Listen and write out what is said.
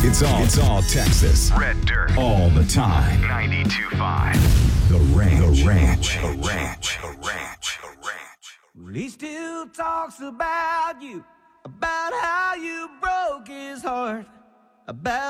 It's all Texas. Red Dirt. All the time. 92.5. The Ranch. Well, he still talks about you, about how you broke his heart, about